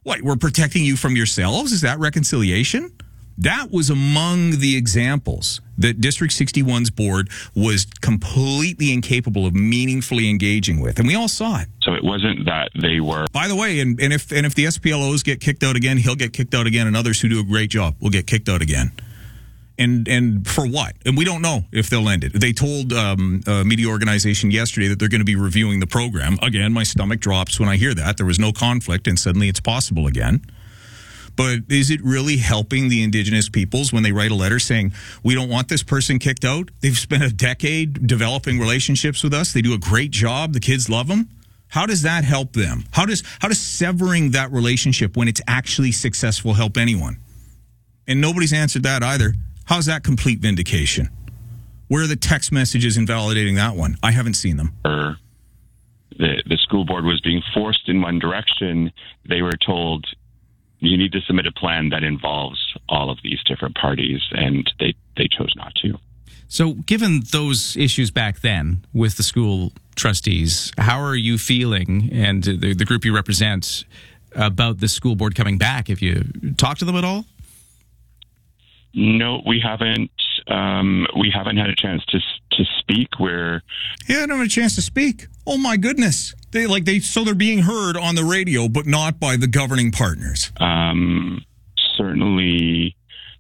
What, we're protecting you from yourselves? Is that reconciliation? That was among the examples that District 61's board was completely incapable of meaningfully engaging with. And we all saw it. So it wasn't that they were... By the way, and if the SPLOs get kicked out again, he'll get kicked out again, and others who do a great job will get kicked out again. And for what? And we don't know if they'll end it. They told a media organization yesterday that they're going to be reviewing the program. Again, my stomach drops when I hear that. There was no conflict, and suddenly it's possible again. But is it really helping the Indigenous peoples when they write a letter saying, we don't want this person kicked out? They've spent a decade developing relationships with us. They do a great job. The kids love them. How does that help them? How does severing that relationship when it's actually successful help anyone? And nobody's answered that either. How's that complete vindication? Where are the text messages invalidating that one? I haven't seen them. The school board was being forced in one direction. They were told, you need to submit a plan that involves all of these different parties, and they chose not to. So given those issues back then with the school trustees, how are you feeling, and the group you represent, about the school board coming back? Have you talked to them at all? No, we haven't. We haven't had a chance to speak. I don't have a chance to speak. Oh my goodness! So they're being heard on the radio, but not by the governing partners. Certainly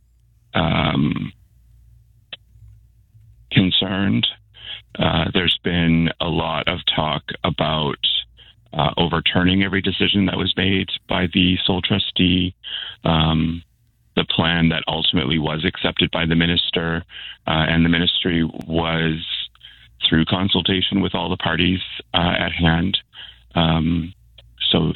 concerned. There's been a lot of talk about overturning every decision that was made by the sole trustee. The plan that ultimately was accepted by the minister and the ministry was through consultation with all the parties at hand. So,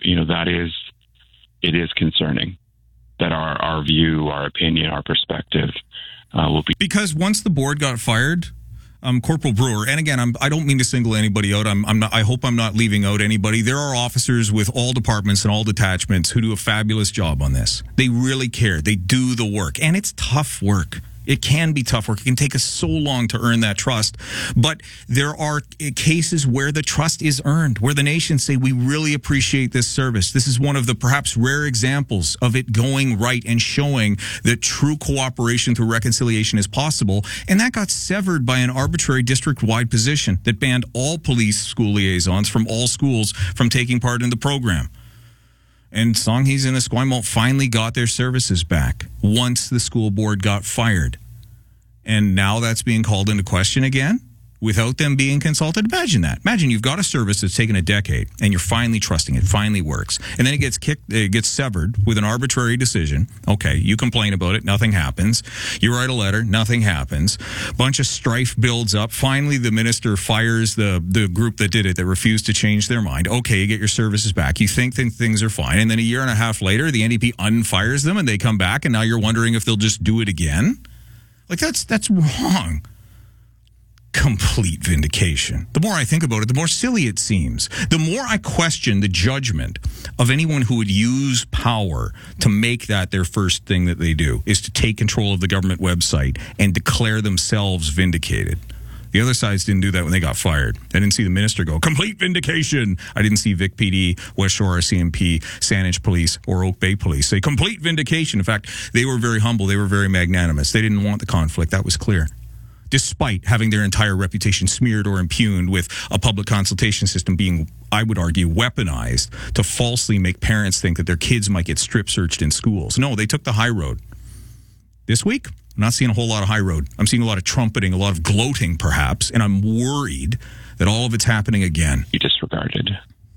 it is concerning that our view, our opinion, our perspective will be... Because once the board got fired, Corporal Brewer, and again, I don't mean to single anybody out. I hope I'm not leaving out anybody. There are officers with all departments and all detachments who do a fabulous job on this. They really care. They do the work, and it's tough work. It can be tough work. It can take us so long to earn that trust. But there are cases where the trust is earned, where the nations say, we really appreciate this service. This is one of the perhaps rare examples of it going right and showing that true cooperation through reconciliation is possible. And that got severed by an arbitrary district-wide position that banned all police school liaisons from all schools from taking part in the program. And Songhees and Esquimalt finally got their services back once the school board got fired. And now that's being called into question again without them being consulted. Imagine that. Imagine you've got a service that's taken a decade and you're finally trusting it, finally works. And then it gets severed with an arbitrary decision. Okay, you complain about it, nothing happens. You write a letter, nothing happens. Bunch of strife builds up. Finally, the minister fires the group that did it, that refused to change their mind. Okay, you get your services back. You think things are fine. And then a year and a half later, the NDP unfires them and they come back, and now you're wondering if they'll just do it again? Like, that's wrong. Complete vindication. The more I think about it, the more silly it seems. The more I question the judgment of anyone who would use power to make that their first thing that they do, is to take control of the government website and declare themselves vindicated. The other sides didn't do that when they got fired. I didn't see the minister go, complete vindication. I didn't see Vic PD, West Shore RCMP, Saanich Police, or Oak Bay Police say complete vindication. In fact, they were very humble. They were very magnanimous. They didn't want the conflict. That was clear. Despite having their entire reputation smeared or impugned with a public consultation system being, I would argue, weaponized to falsely make parents think that their kids might get strip searched in schools. No, they took the high road. This week, I'm not seeing a whole lot of high road. I'm seeing a lot of trumpeting, a lot of gloating, perhaps, and I'm worried that all of it's happening again. Be disregarded.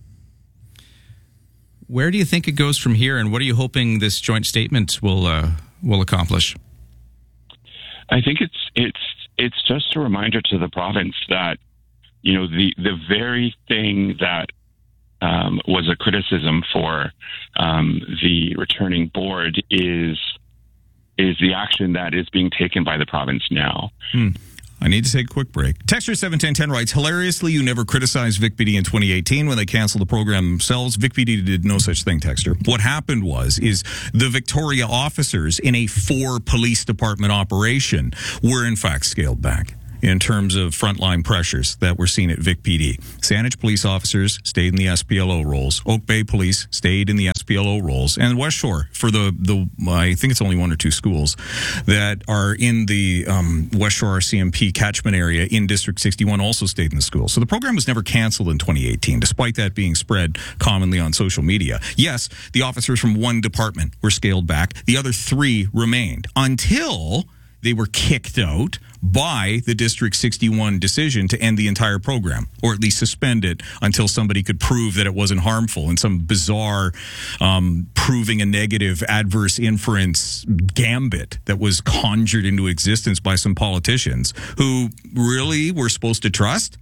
Where do you think it goes from here, and what are you hoping this joint statement will accomplish? I think it's just a reminder to the province that, the very thing that was a criticism for the returning board is the action that is being taken by the province now. I need to take a quick break. Texture 71010 writes, hilariously, you never criticized Vic PD in 2018 when they canceled the program themselves. Vic PD did no such thing, Texture. What happened is the Victoria officers in a 4 police department operation were in fact scaled back in terms of frontline pressures that were seen at Vic PD. Saanich police officers stayed in the SPLO roles. Oak Bay Police stayed in the PLO roles. And West Shore, for the I think it's only 1 or 2 schools that are in the West Shore RCMP catchment area in District 61 also stayed in the school. So the program was never canceled in 2018, despite that being spread commonly on social media. Yes, the officers from one department were scaled back. The other 3 remained until they were kicked out by the District 61 decision to end the entire program, or at least suspend it until somebody could prove that it wasn't harmful in some bizarre proving a negative adverse inference gambit that was conjured into existence by some politicians who really were supposed to trust.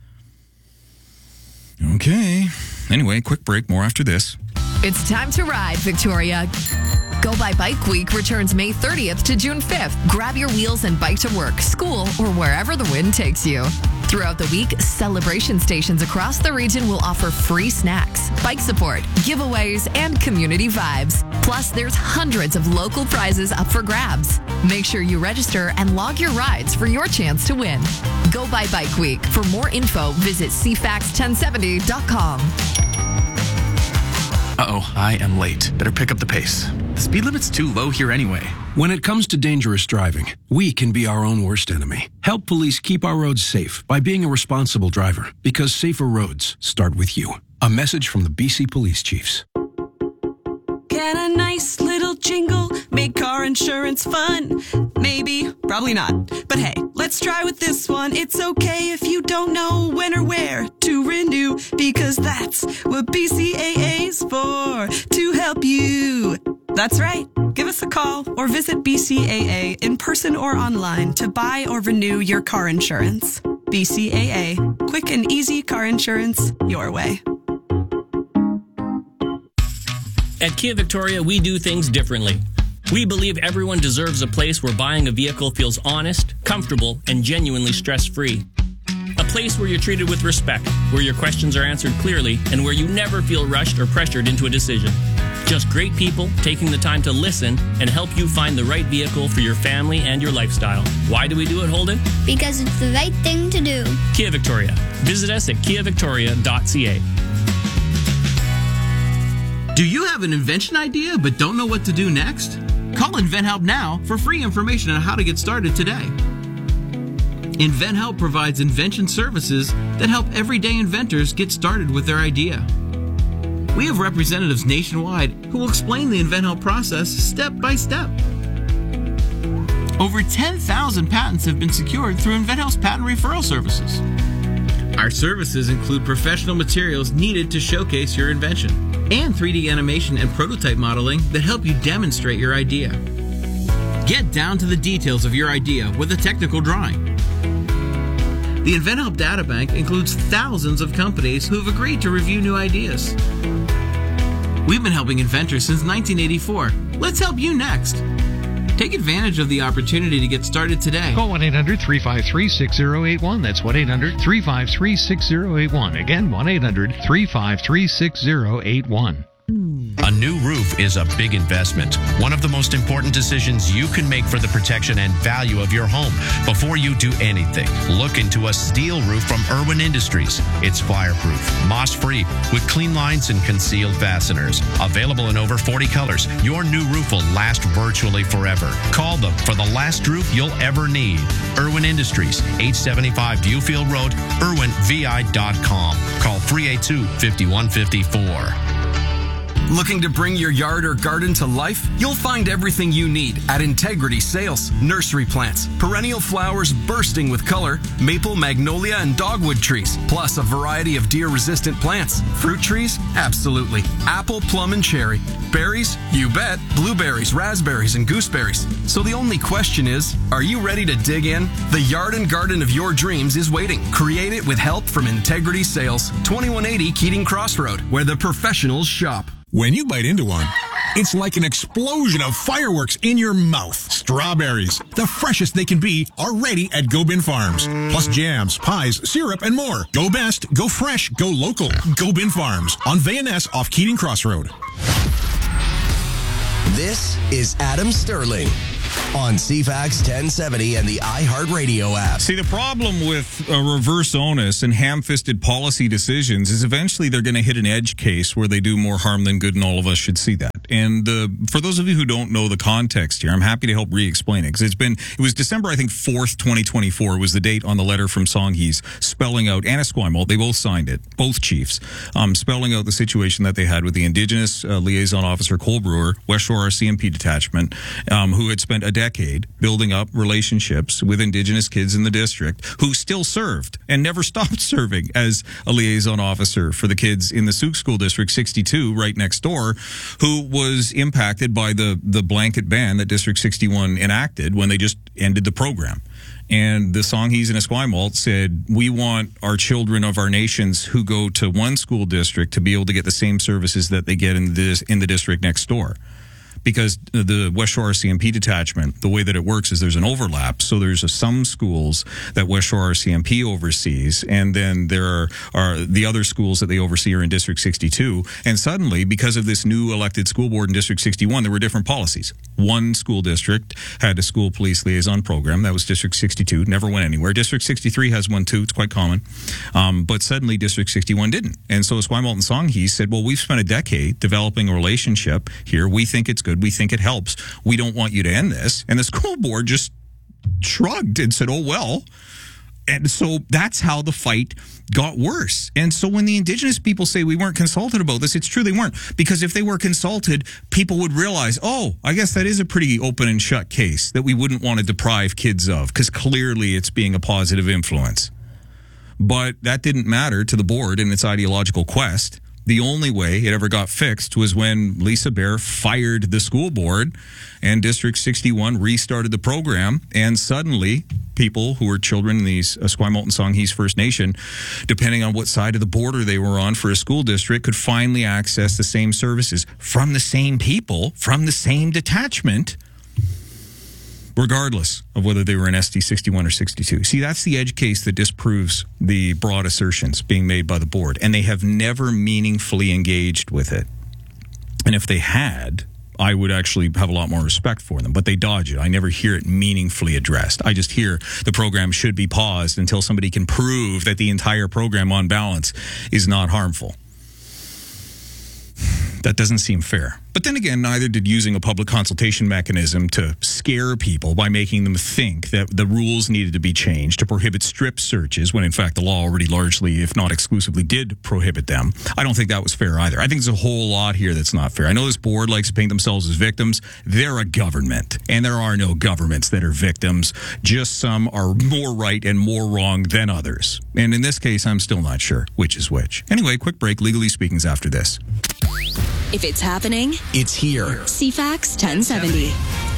Okay. Anyway, quick break. More after this. It's time to ride, Victoria. Go By Bike Week returns May 30th to June 5th. Grab your wheels and bike to work, school, or wherever the wind takes you. Throughout the week, celebration stations across the region will offer free snacks, bike support, giveaways, and community vibes. Plus, there's hundreds of local prizes up for grabs. Make sure you register and log your rides for your chance to win. Go By Bike Week. For more info, visit cfax1070.com. Uh-oh, I am late. Better pick up the pace. The speed limit's too low here anyway. When it comes to dangerous driving, we can be our own worst enemy. Help police keep our roads safe by being a responsible driver, because safer roads start with you. A message from the BC Police Chiefs. Get a nice little jingle, make car insurance fun. Maybe, probably not. But hey, let's try with this one. It's okay if you don't know when or where to renew, because that's what BCAA's for, to help you. That's right. Give us a call or visit BCAA in person or online to buy or renew your car insurance. BCAA, quick and easy car insurance your way. At Kia Victoria, we do things differently. We believe everyone deserves a place where buying a vehicle feels honest, comfortable, and genuinely stress-free. A place where you're treated with respect, where your questions are answered clearly, and where you never feel rushed or pressured into a decision. Just great people taking the time to listen and help you find the right vehicle for your family and your lifestyle. Why do we do it, Holden? Because it's the right thing to do. Kia Victoria. Visit us at kiavictoria.ca. Do you have an invention idea but don't know what to do next? Call InventHelp now for free information on how to get started today. InventHelp provides invention services that help everyday inventors get started with their idea. We have representatives nationwide who will explain the InventHelp process step by step. Over 10,000 patents have been secured through InventHelp's patent referral services. Our services include professional materials needed to showcase your invention, and 3D animation and prototype modeling that help you demonstrate your idea. Get down to the details of your idea with a technical drawing. The InventHelp Databank includes thousands of companies who have agreed to review new ideas. We've been helping inventors since 1984. Let's help you next. Take advantage of the opportunity to get started today. Call 1-800-353-6081. That's 1-800-353-6081. Again, 1-800-353-6081. A new roof is a big investment. One of the most important decisions you can make for the protection and value of your home. Before you do anything, look into a steel roof from Irwin Industries. It's fireproof, moss-free, with clean lines and concealed fasteners. Available in over 40 colors, your new roof will last virtually forever. Call them for the last roof you'll ever need. Irwin Industries, 875 Viewfield Road, irwinvi.com. Call 382-5154. Looking to bring your yard or garden to life? You'll find everything you need at Integrity Sales. Nursery plants, perennial flowers bursting with color, maple, magnolia, and dogwood trees, plus a variety of deer-resistant plants. Fruit trees? Absolutely. Apple, plum, and cherry. Berries? You bet. Blueberries, raspberries, and gooseberries. So the only question is, are you ready to dig in? The yard and garden of your dreams is waiting. Create it with help from Integrity Sales. 2180 Keating Crossroad, where the professionals shop. When you bite into one, it's like an explosion of fireworks in your mouth. Strawberries, the freshest they can be, are ready at Go Bin Farms. Plus jams, pies, syrup, and more. Go best, go fresh, go local. Go Bin Farms on VNS off Keating Crossroad. This is Adam Sterling. on CFAX 1070 and the iHeartRadio app. See, the problem with reverse onus and ham-fisted policy decisions is eventually they're going to hit an edge case where they do more harm than good, and all of us should see that. And for those of you who don't know the context here, I'm happy to help re-explain it, because it was December, I think, 4th, 2024 was the date on the letter from Songhees spelling out, and Esquimalt, they both signed it, both chiefs, spelling out the situation that they had with the Indigenous liaison officer Cole Brewer, West Shore RCMP detachment, who had spent a decade building up relationships with Indigenous kids in the district, who still served and never stopped serving as a liaison officer for the kids in the Sauk School District 62 right next door, who was impacted by the blanket ban that District 61 enacted when they just ended the program. And the Songhees and Esquimalt said, we want our children of our nations who go to one school district to be able to get the same services that they get in the district next door. Because the West Shore RCMP detachment, the way that it works is there's an overlap. So there's some schools that West Shore RCMP oversees, and then there are the other schools that they oversee are in District 62. And suddenly, because of this new elected school board in District 61, there were different policies. One school district had a school police liaison program. That was District 62. Never went anywhere. District 63 has one too. It's quite common. But suddenly District 61 didn't. And so Esquimalt and Songhees said, well, we've spent a decade developing a relationship here. We think it's good. We think it helps. We don't want you to end this. And the school board just shrugged and said, oh, well. And so that's how the fight got worse. And so when the Indigenous people say we weren't consulted about this, it's true they weren't. Because if they were consulted, people would realize, oh, I guess that is a pretty open and shut case that we wouldn't want to deprive kids of, because clearly it's being a positive influence. But that didn't matter to the board in its ideological quest. The only way it ever got fixed was when Lisa Bear fired the school board and District 61 restarted the program. And suddenly, people who were children in these Esquimalt and Songhees First Nation, depending on what side of the border they were on for a school district, could finally access the same services from the same people, from the same detachment, regardless of whether they were in SD 61 or 62. See, that's the edge case that disproves the broad assertions being made by the board, and they have never meaningfully engaged with it. And if they had, I would actually have a lot more respect for them, but they dodge it. I never hear it meaningfully addressed. I just hear the program should be paused until somebody can prove that the entire program on balance is not harmful. That doesn't seem fair. But then again, neither did using a public consultation mechanism to scare people by making them think that the rules needed to be changed to prohibit strip searches, when in fact the law already largely, if not exclusively, did prohibit them. I don't think that was fair either. I think there's a whole lot here that's not fair. I know this board likes to paint themselves as victims. They're a government, and there are no governments that are victims. Just some are more right and more wrong than others. And in this case, I'm still not sure which is which. Anyway, quick break. Legally Speaking is after this. If it's happening, it's here. CFAX 1070.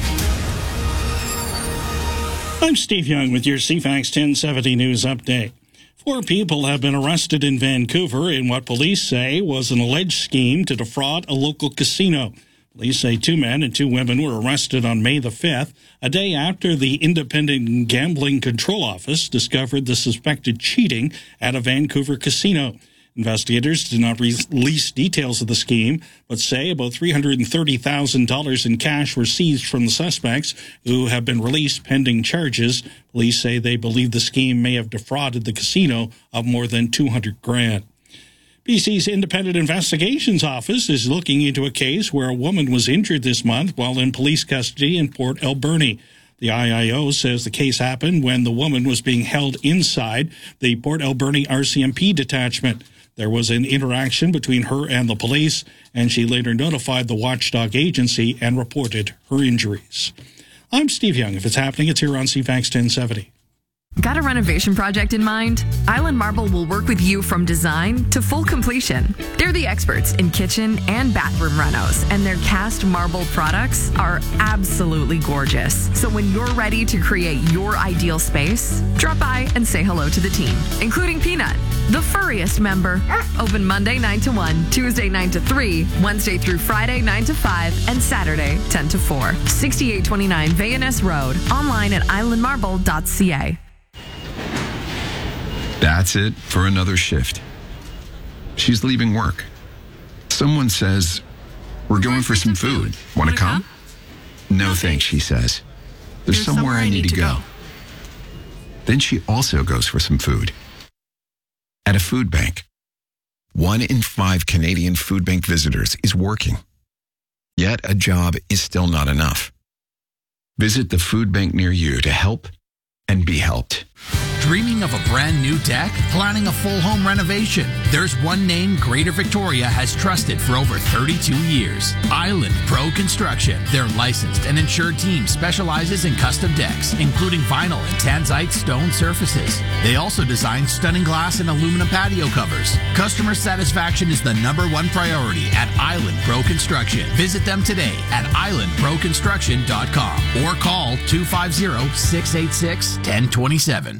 I'm Steve Young with your CFAX 1070 news update. 4 people have been arrested in Vancouver in what police say was an alleged scheme to defraud a local casino. Police say 2 men and 2 women were arrested on May the 5th, a day after the Independent Gambling Control Office discovered the suspected cheating at a Vancouver casino. Investigators did not release details of the scheme, but say about $330,000 in cash were seized from the suspects, who have been released pending charges. Police say they believe the scheme may have defrauded the casino of more than $200,000. BC's Independent Investigations Office is looking into a case where a woman was injured this month while in police custody in Port Alberni. The IIO says the case happened when the woman was being held inside the Port Alberni RCMP detachment. There was an interaction between her and the police, and she later notified the watchdog agency and reported her injuries. I'm Steve Young. If it's happening, it's here on CFAX 1070. Got a renovation project in mind? Island Marble will work with you from design to full completion. They're the experts in kitchen and bathroom renos, and their cast marble products are absolutely gorgeous. So when you're ready to create your ideal space, drop by and say hello to the team, including Peanut, the furriest member. Open Monday 9 to 1, Tuesday 9 to 3, Wednesday through Friday 9 to 5, and Saturday 10 to 4. 6829 Vayanus Road. Online at islandmarble.ca. That's it for another shift. She's leaving work. Someone says, "We're going for some food. Want to come?" No thanks, she says. There's somewhere I need to go. Then she also goes for some food. At a food bank. 1 in 5 Canadian food bank visitors is working. Yet a job is still not enough. Visit the food bank near you to help and be helped. Dreaming of a brand new deck? Planning a full home renovation? There's one name Greater Victoria has trusted for over 32 years. Island Pro Construction. Their licensed and insured team specializes in custom decks, including vinyl and tanzite stone surfaces. They also design stunning glass and aluminum patio covers. Customer satisfaction is the #1 priority at Island Pro Construction. Visit them today at islandproconstruction.com or call 250-686-1027.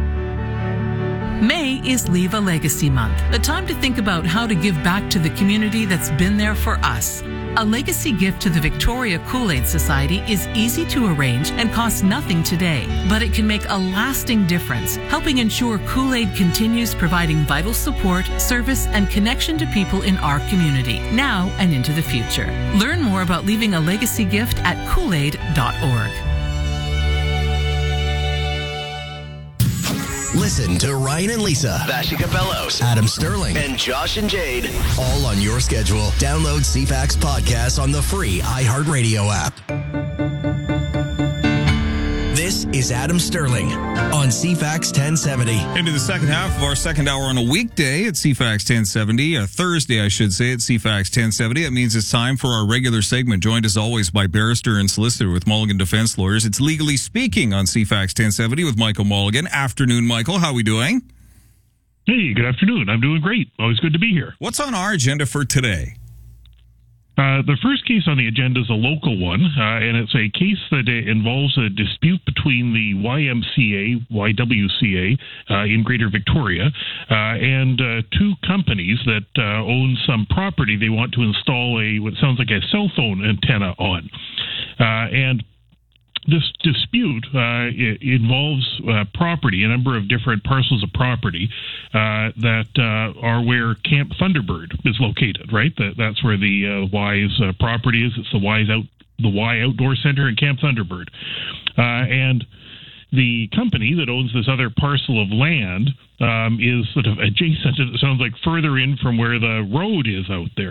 May is Leave a Legacy Month, a time to think about how to give back to the community that's been there for us. A legacy gift to the Victoria Kool-Aid Society is easy to arrange and costs nothing today, but it can make a lasting difference, helping ensure Kool-Aid continues providing vital support, service, and connection to people in our community, now and into the future. Learn more about leaving a legacy gift at koolaid.org. Listen to Ryan and Lisa, Vashi Capellos, Adam Sterling, and Josh and Jade. All on your schedule. Download CFAX Podcast on the free iHeartRadio app. This is Adam Sterling on CFAX 1070. Into the second half of our second hour on a weekday at CFAX 1070, a Thursday, I should say, at CFAX 1070. That means it's time for our regular segment, joined as always by barrister and solicitor with Mulligan Defense Lawyers. It's Legally Speaking on CFAX 1070 with Michael Mulligan. Afternoon, Michael. How are we doing? Hey, good afternoon. I'm doing great. Always good to be here. What's on our agenda for today? The first case on the agenda is a local one, and it's a case that involves a dispute between the YWCA in Greater Victoria and two companies that own some property they want to install what sounds like a cell phone antenna on. And this dispute involves property, a number of different parcels of property that are where Camp Thunderbird is located, right? That's where the Y's property is. It's the Y Outdoor Center in Camp Thunderbird. And the company that owns this other parcel of land is sort of adjacent. It sounds like further in from where the road is out there.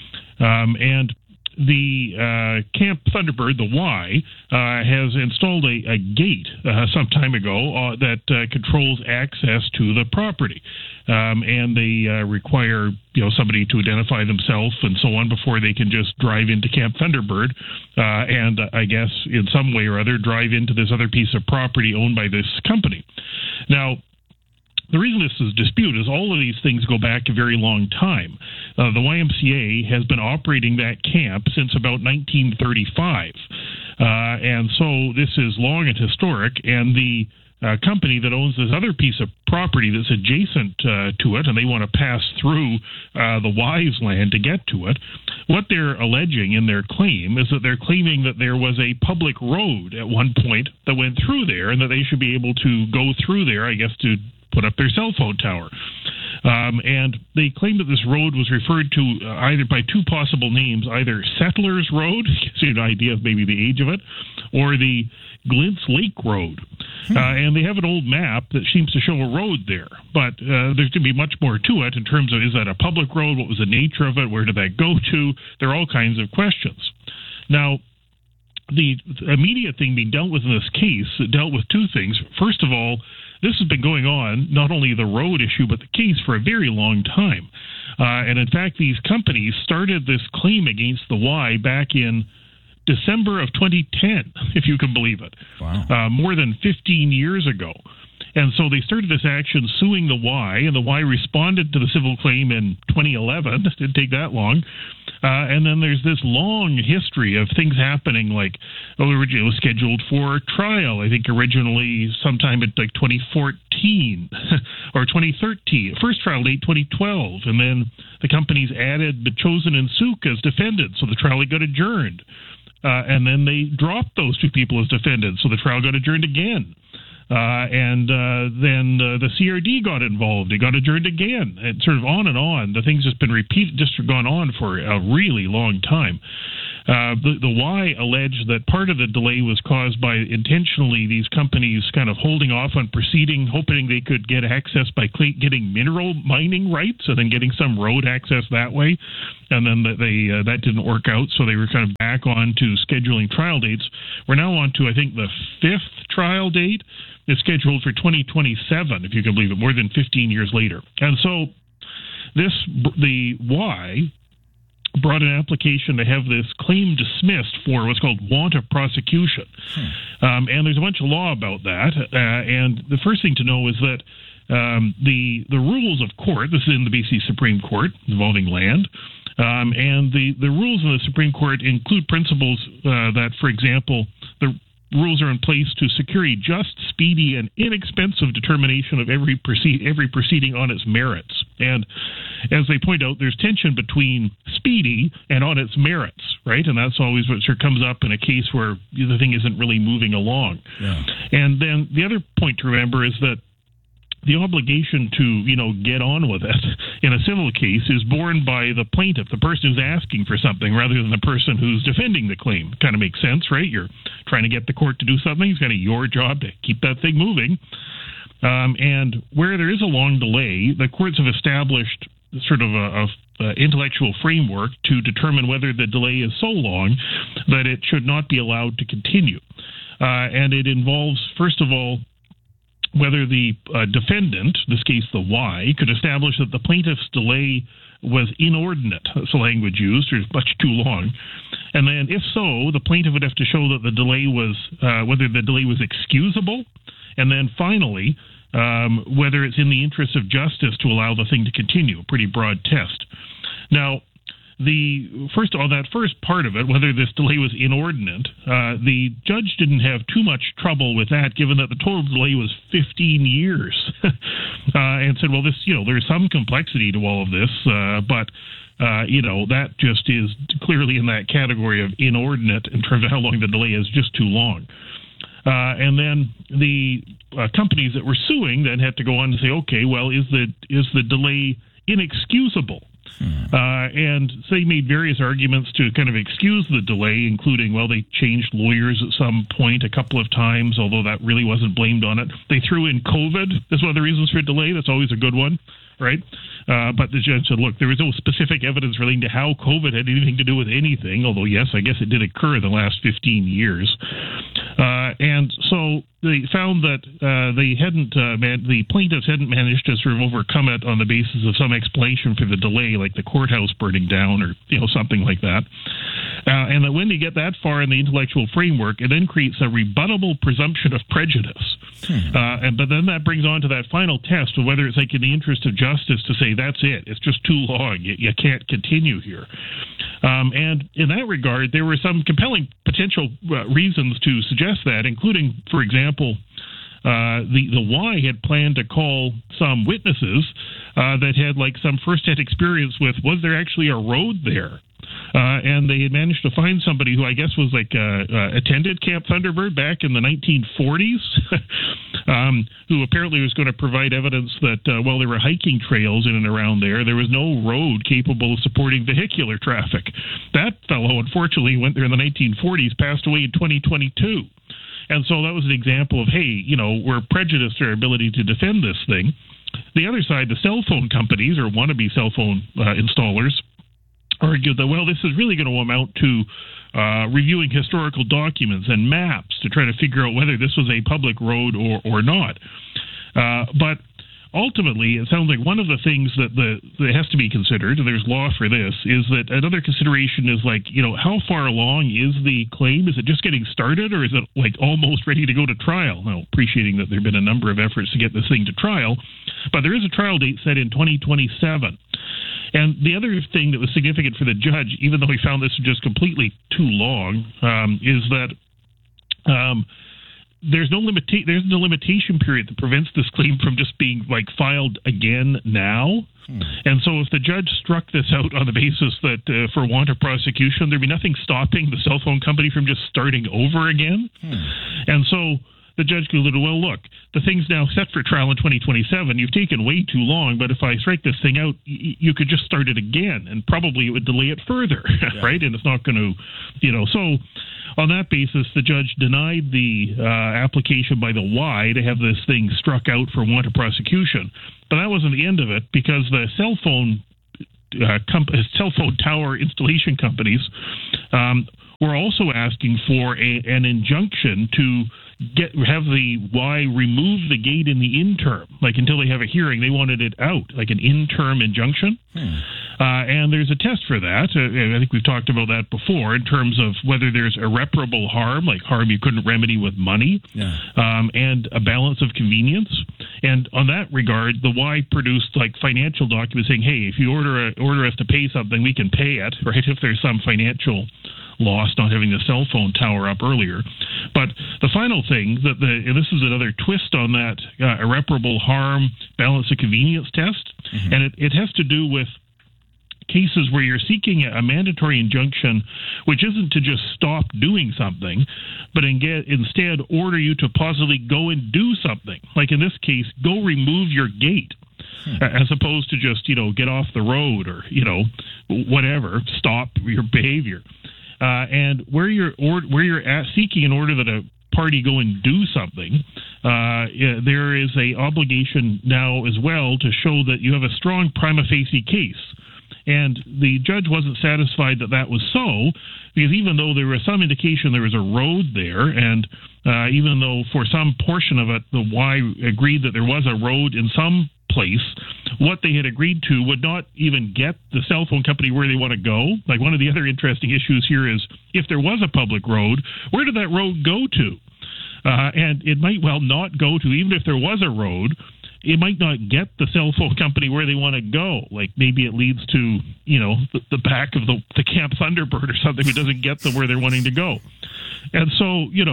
And the Camp Thunderbird, the Y, has installed a gate some time ago that controls access to the property, and they require somebody to identify themselves and so on before they can just drive into Camp Thunderbird, and I guess in some way or other drive into this other piece of property owned by this company. Now, the reason this is a dispute is all of these things go back a very long time. The YMCA has been operating that camp since about 1935. And so this is long and historic, and the company that owns this other piece of property that's adjacent to it, and they want to pass through the Y's land to get to it, what they're alleging in their claim is that they're claiming that there was a public road at one point that went through there, and that they should be able to go through there, I guess, to put up their cell phone tower. And they claim that this road was referred to either by two possible names, either Settlers Road, gives you an idea of maybe the age of it, or the Glint's Lake Road. And they have an old map that seems to show a road there. But there's going to be much more to it in terms of, is that a public road? What was the nature of it? Where did that go to? There are all kinds of questions. Now, the immediate thing being dealt with in this case dealt with two things. First of all, this has been going on, not only the road issue, but the case for a very long time. And in fact, these companies started this claim against the Y back in December of 2010, if you can believe it. Wow. More than 15 years ago. And so they started this action suing the Y, and the Y responded to the civil claim in 2011. It didn't take that long. And then there's this long history of things happening, like, originally it was scheduled for trial, I think originally sometime in like 2014 or 2013. First trial date, 2012. And then the companies added the Chosen and Sook as defendants, so the trial got adjourned. And then they dropped those two people as defendants, so the trial got adjourned again. And then the CRD got involved. It got adjourned again. It's sort of on and on. The thing's just been repeated, just gone on for a really long time. The Y alleged that part of the delay was caused by intentionally these companies kind of holding off on proceeding, hoping they could get access by getting mineral mining rights and then getting some road access that way. And then that didn't work out, so they were kind of back on to scheduling trial dates. We're now on to, I think, the 5th trial date. It's scheduled for 2027, if you can believe it, more than 15 years later. And so the Y brought an application to have this claim dismissed for what's called want of prosecution. And there's a bunch of law about that. And the first thing to know is that the rules of court, this is in the BC Supreme Court involving land, and the rules in the Supreme Court include principles that, for example, the rules are in place to secure a just, speedy, and inexpensive determination of every proceeding on its merits. And as they point out, there's tension between speedy and on its merits, right? And that's always what sort of comes up in a case where the thing isn't really moving along. Yeah. And then the other point to remember is that the obligation to, get on with it in a civil case is borne by the plaintiff, the person who's asking for something, rather than the person who's defending the claim. Kind of makes sense, right? You're trying to get the court to do something. It's kind of your job to keep that thing moving. And where there is a long delay, the courts have established sort of a intellectual framework to determine whether the delay is so long that it should not be allowed to continue. And it involves, first of all, whether the defendant, in this case the Y, could establish that the plaintiff's delay was inordinate, that's the language used, or much too long. And then if so, the plaintiff would have to show that the delay was, whether the delay was excusable. And then finally, whether it's in the interest of justice to allow the thing to continue, a pretty broad test. Now, that first part of it, whether this delay was inordinate, the judge didn't have too much trouble with that, given that the total delay was 15 years, and said, well, there's some complexity to all of this, but that just is clearly in that category of inordinate in terms of how long the delay is, just too long. And then the companies that were suing then had to go on and say, okay, well, is the delay inexcusable? And so they made various arguments to kind of excuse the delay, including, well, they changed lawyers at some point a couple of times, although that really wasn't blamed on it. They threw in COVID as one of the reasons for delay. That's always a good one, right? But the judge said, look, there was no specific evidence relating to how COVID had anything to do with anything, although, yes, I guess it did occur in the last 15 years. And so they found that the plaintiffs hadn't managed to sort of overcome it on the basis of some explanation for the delay, like the courthouse burning down or something like that. And that when they get that far in the intellectual framework, it then creates a rebuttable presumption of prejudice. But then that brings on to that final test of whether it's like in the interest of justice to say that's it. It's just too long. You can't continue here. And in that regard, there were some compelling potential reasons to suggest that, including, for example, the Y had planned to call some witnesses that had like some first-hand experience with, was there actually a road there? And they had managed to find somebody who I guess was like attended Camp Thunderbird back in the 1940s, who apparently was going to provide evidence that while there were hiking trails in and around there was no road capable of supporting vehicular traffic. That fellow, unfortunately, went there in the 1940s, passed away in 2022. And so that was an example of, hey, we're prejudiced our ability to defend this thing. The other side, the cell phone companies or wannabe cell phone installers, argued that, well, this is really going to amount to reviewing historical documents and maps to try to figure out whether this was a public road or not. But ultimately, it sounds like one of the things that has to be considered, and there's law for this, is that another consideration is like, how far along is the claim? Is it just getting started, or is it like almost ready to go to trial? Now, appreciating that there have been a number of efforts to get this thing to trial, but there is a trial date set in 2027. And the other thing that was significant for the judge, even though he found this just completely too long, is that there's no limitation period that prevents this claim from just being like filed again now. And so if the judge struck this out on the basis that for want of prosecution, there'd be nothing stopping the cell phone company from just starting over again. And so the judge concluded, well, look, the thing's now set for trial in 2027. You've taken way too long, but if I strike this thing out, you could just start it again, and probably it would delay it further, right? And it's not going to, so on that basis, the judge denied the application by the Y to have this thing struck out for want of prosecution. But that wasn't the end of it, because the cell phone tower installation companies were also asking for an injunction to have the Y remove the gate in the interim, like until they have a hearing. They wanted it out, like an interim injunction. And there's a test for that. I think we've talked about that before in terms of whether there's irreparable harm, like harm you couldn't remedy with money, and a balance of convenience. And on that regard, the Y produced like financial documents saying, hey, if you order us to pay something, we can pay it, right, if there's some financial loss not having the cell phone tower up earlier. But the final thing, and this is another twist on that irreparable harm, balance of convenience test, and it has to do with cases where you're seeking a mandatory injunction, which isn't to just stop doing something, but instead order you to possibly go and do something. Like in this case, go remove your gate, as opposed to just, get off the road or, whatever, stop your behavior. And where you're seeking an order that a party go and do something, there is a obligation now as well to show that you have a strong prima facie case. And the judge wasn't satisfied that was so, because even though there was some indication there was a road there, and even though for some portion of it the Y agreed that there was a road in some place, what they had agreed to would not even get the cell phone company where they want to go. Like, one of the other interesting issues here is, if there was a public road, where did that road go to? And it might well not go to, even if there was a road, it might not get the cell phone company where they want to go. Like, maybe it leads to, the back of the Camp Thunderbird or something. It doesn't get them where they're wanting to go. And so, you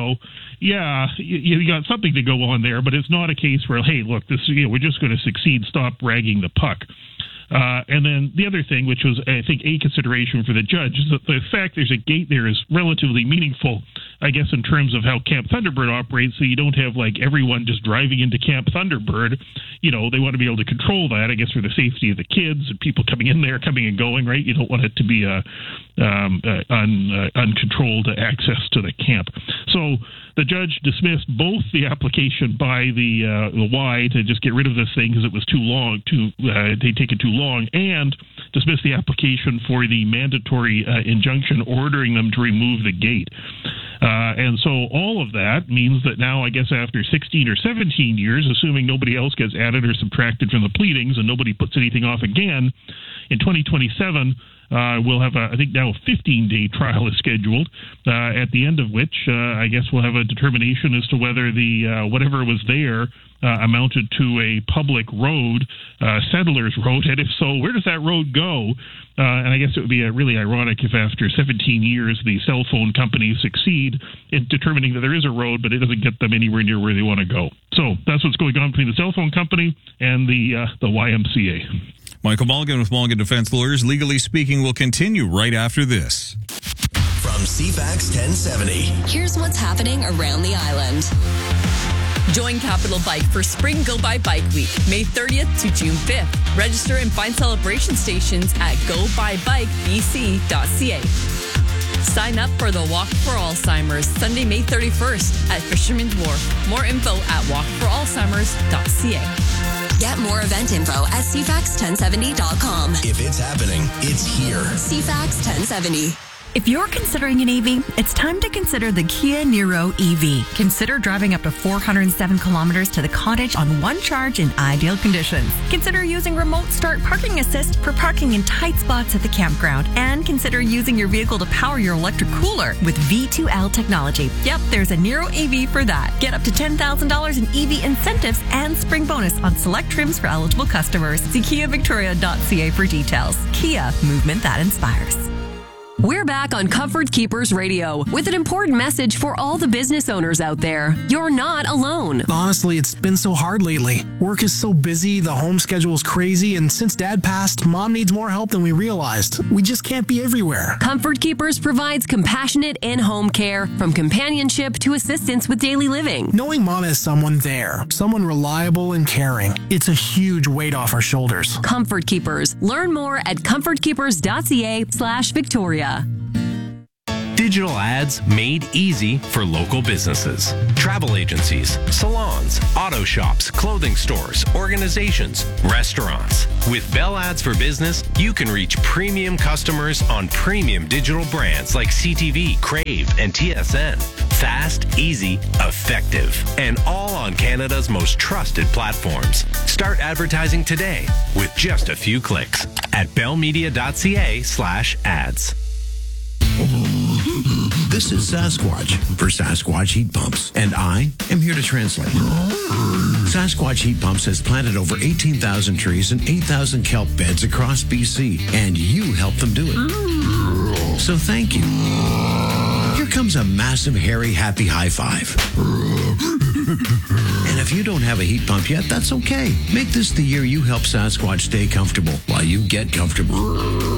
got something to go on there, but it's not a case where, hey, look, this, we're just going to succeed. Stop ragging the puck. And then the other thing, which was, I think, a consideration for the judge, is that the fact there's a gate there is relatively meaningful, I guess, in terms of how Camp Thunderbird operates, so you don't have, like, everyone just driving into Camp Thunderbird. They want to be able to control that, I guess, for the safety of the kids and people coming in there, coming and going, right? You don't want it to be uncontrolled access to the camp. So the judge dismissed both the application by the Y to just get rid of this thing because it was too long, they'd taken too long, and dismissed the application for the mandatory injunction ordering them to remove the gate. And so all of that means that now, I guess, after 16 or 17 years, assuming nobody else gets added or subtracted from the pleadings and nobody puts anything off again, in 2027, we'll have, I think now a 15-day trial is scheduled, at the end of which, I guess we'll have a determination as to whether the whatever was there amounted to a public road, Settlers Road, and if so, where does that road go? And I guess it would be really ironic if after 17 years the cell phone companies succeed in determining that there is a road, but it doesn't get them anywhere near where they want to go. So that's what's going on between the cell phone company and the YMCA. Michael Mulligan with Mulligan Defense Lawyers. Legally Speaking will continue right after this. From CFAX 1070. Here's what's happening around the island. Join Capital Bike for Spring Go By Bike Week, May 30th to June 5th. Register and find celebration stations at gobuybikebc.ca. Sign up for the Walk for Alzheimer's Sunday, May 31st at Fisherman's Wharf. More info at walkforalzheimers.ca. Get more event info at cfax1070.com. If it's happening, it's here. CFAX 1070. If you're considering an EV, it's time to consider the Kia Niro EV. Consider driving up to 407 kilometers to the cottage on one charge in ideal conditions. Consider using remote start parking assist for parking in tight spots at the campground. And consider using your vehicle to power your electric cooler with V2L technology. Yep, there's a Niro EV for that. Get up to $10,000 in EV incentives and spring bonus on select trims for eligible customers. See KiaVictoria.ca for details. Kia, movement that inspires. We're back on Comfort Keepers Radio with an important message for all the business owners out there. You're not alone. Honestly, it's been so hard lately. Work is so busy, the home schedule is crazy, and since Dad passed, Mom needs more help than we realized. We just can't be everywhere. Comfort Keepers provides compassionate in-home care, from companionship to assistance with daily living. Knowing Mom has someone there, someone reliable and caring, it's a huge weight off our shoulders. Comfort Keepers. Learn more at comfortkeepers.ca/Victoria. Digital ads made easy for local businesses. Travel agencies, salons, auto shops, clothing stores, organizations, restaurants. With Bell Ads for Business, you can reach premium customers on premium digital brands like CTV, Crave, and TSN. Fast, easy, effective, and all on Canada's most trusted platforms. Start advertising today with just a few clicks at bellmedia.ca/ads. This is Sasquatch for Sasquatch Heat Pumps, and I am here to translate. Sasquatch Heat Pumps has planted over 18,000 trees and 8,000 kelp beds across BC, and you helped them do it. So thank you. Here comes a massive, hairy, happy high five. And if you don't have a heat pump yet, that's okay. Make this the year you help Sasquatch stay comfortable while you get comfortable.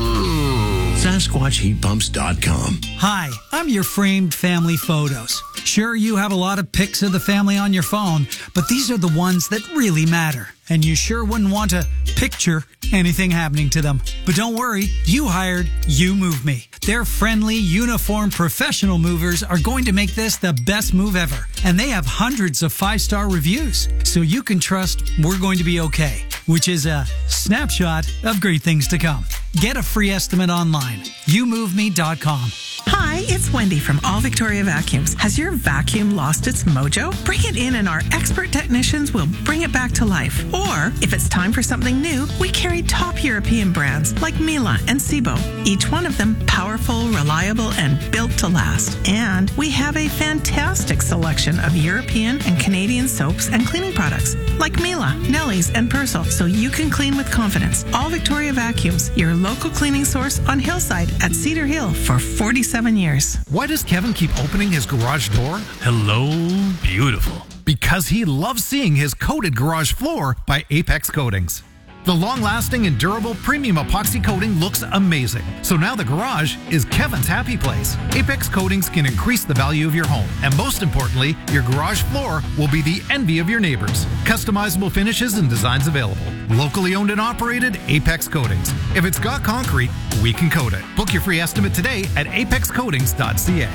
SasquatchHeatPumps.com. Hi, I'm your framed family photos. Sure, you have a lot of pics of the family on your phone, but these are the ones that really matter. And you sure wouldn't want to picture anything happening to them. But don't worry, you hired You Move Me. Their friendly, uniformed, professional movers are going to make this the best move ever. And they have hundreds of 5-star reviews, so you can trust we're going to be okay, which is a snapshot of great things to come. Get a free estimate online. YouMoveMe.com. Hi, it's Wendy from All Victoria Vacuums. Has your vacuum lost its mojo? Bring it in and our expert technicians will bring it back to life. Or, if it's time for something new, we carry top European brands like Miele and Sebo. Each one of them powerful, reliable, and built to last. And we have a fantastic selection of European and Canadian soaps and cleaning products like Miele, Nelly's, and Persil, so you can clean with confidence. All Victoria Vacuums, your local cleaning source on Hillside at Cedar Hill for 47 years. Why does Kevin keep opening his garage door? Hello, beautiful. Because he loves seeing his coated garage floor by Apex Coatings. The long-lasting and durable premium epoxy coating looks amazing. So now the garage is Kevin's happy place. Apex Coatings can increase the value of your home. And most importantly, your garage floor will be the envy of your neighbors. Customizable finishes and designs available. Locally owned and operated, Apex Coatings. If it's got concrete, we can coat it. Book your free estimate today at apexcoatings.ca.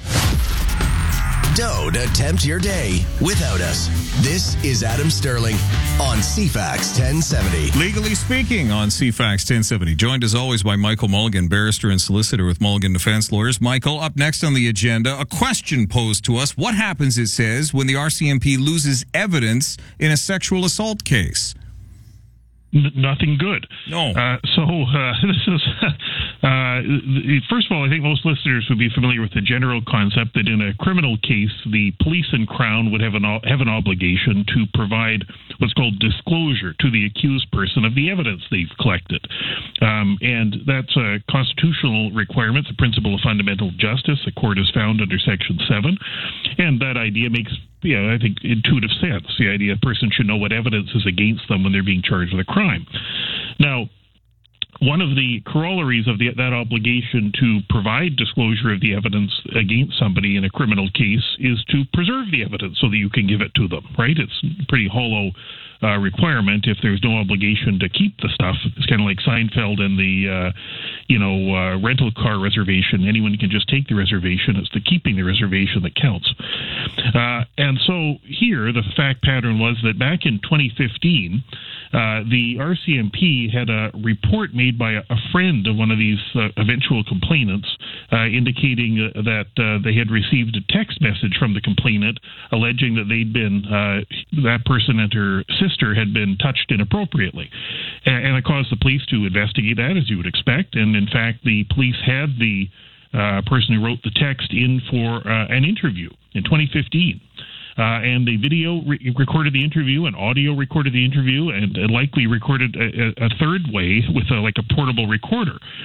Don't attempt your day without us. This is Adam Sterling on CFAX 1070. Legally Speaking on CFAX 1070. Joined as always by Michael Mulligan, barrister and solicitor with Mulligan Defense Lawyers. Michael, up next on the agenda, a question posed to us. What happens, it says, when the RCMP loses evidence in a sexual assault case? Nothing good. No. This is, first of all, I think most listeners would be familiar with the general concept that in a criminal case, the police and Crown would have an obligation to provide what's called disclosure to the accused person of the evidence they've collected. And that's a constitutional requirement, the principle of fundamental justice. The court has found under Section 7. And that idea makes, I think, intuitive sense. The idea a person should know what evidence is against them when they're being charged with a crime. Now, one of the corollaries of that obligation to provide disclosure of the evidence against somebody in a criminal case is to preserve the evidence so that you can give it to them, right? It's a pretty hollow requirement if there's no obligation to keep the stuff. It's kind of like Seinfeld and the, rental car reservation. Anyone can just take the reservation. It's the keeping the reservation that counts. And so here, the fact pattern was that back in 2015, the RCMP had a report made by a friend of one of these eventual complainants indicating that they had received a text message from the complainant alleging that they'd been, that person and her sister had been touched inappropriately. And it caused the police to investigate that, as you would expect. And in fact, the police had the person who wrote the text in for an interview in 2015. And the video recorded the interview, and audio recorded the interview, and likely recorded a third way with a portable recorder.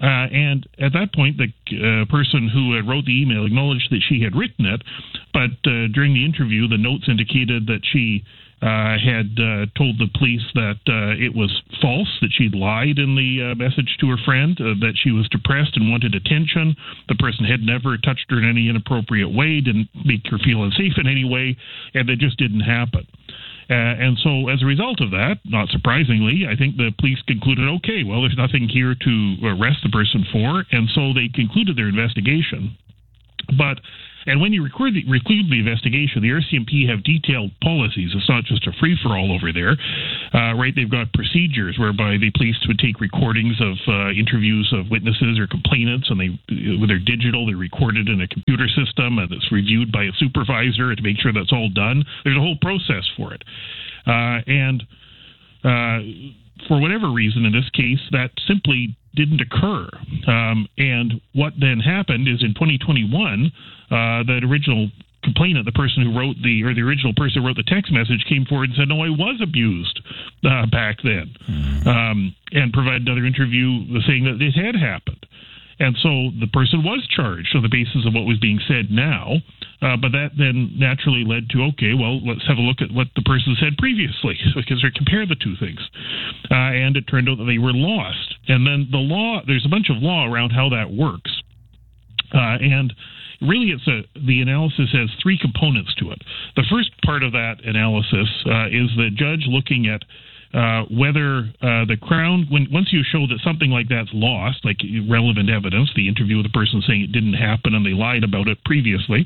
And at that point, the person who wrote the email acknowledged that she had written it, but during the interview, the notes indicated that she had told the police that it was false, that she'd lied in the message to her friend, that she was depressed and wanted attention. The person had never touched her in any inappropriate way, didn't make her feel unsafe in any way, and it just didn't happen. And so as a result of that, not surprisingly, I think the police concluded, okay, well, there's nothing here to arrest the person for, and so they concluded their investigation. And when you conclude the investigation, the RCMP have detailed policies. It's not just a free-for-all over there, right? They've got procedures whereby the police would take recordings of interviews of witnesses or complainants, and when they're digital, they're recorded in a computer system, and it's reviewed by a supervisor to make sure that's all done. There's a whole process for it. For whatever reason, in this case, that simply didn't occur. And what then happened is in 2021, that original complainant, the person who wrote the original person who wrote the text message, came forward and said, no, I was abused back then, and provided another interview saying that it had happened. And so the person was charged on the basis of what was being said now, but that then naturally led to, okay, well, let's have a look at what the person said previously, because they compare the two things. And it turned out that they were lost. And then the law, there's a bunch of law around how that works. And really, the analysis has three components to it. The first part of that analysis is the judge looking at whether the Crown, once you show that something like that's lost, like relevant evidence, the interview with the person saying it didn't happen and they lied about it previously,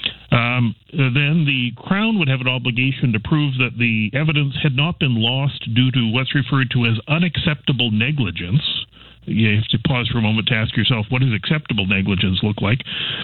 then the Crown would have an obligation to prove that the evidence had not been lost due to what's referred to as unacceptable negligence. You have to pause for a moment to ask yourself, what does acceptable negligence look like?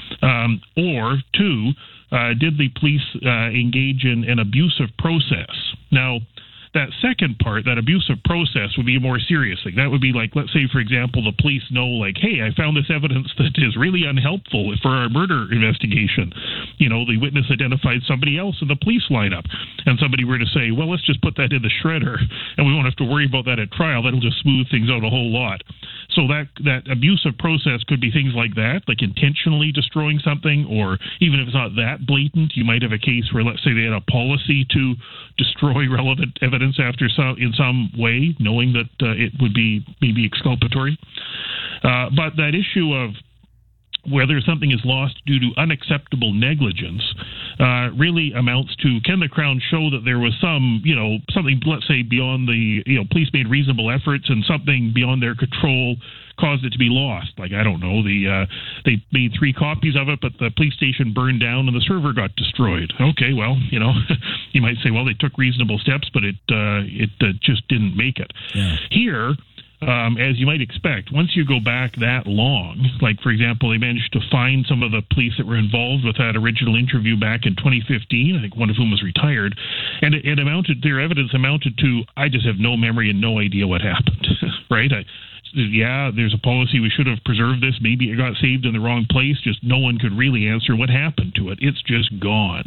Or two, did the police engage in an abusive process? Now, that second part, that abusive process, would be a more serious thing. That would be like, let's say, for example, the police know, like, hey, I found this evidence that is really unhelpful for our murder investigation. You know, the witness identified somebody else in the police lineup, and somebody were to say, well, let's just put that in the shredder, and we won't have to worry about that at trial. That'll just smooth things out a whole lot. So that abusive process could be things like that, like intentionally destroying something, or even if it's not that blatant, you might have a case where, let's say, they had a policy to destroy relevant evidence in some way, knowing that it would be maybe exculpatory. But that issue of whether something is lost due to unacceptable negligence really amounts to, can the Crown show that there was something, let's say, beyond the, police made reasonable efforts and something beyond their control caused it to be lost. Like, I don't know, they made 3 copies of it, but the police station burned down and the server got destroyed. Okay, well, you might say, well, they took reasonable steps, but it just didn't make it. Yeah. Here, as you might expect, once you go back that long, like, for example, they managed to find some of the police that were involved with that original interview back in 2015, I think one of whom was retired, and their evidence amounted to, I just have no memory and no idea what happened, right? There's a policy, we should have preserved this, maybe it got saved in the wrong place, just no one could really answer what happened to it. It's just gone.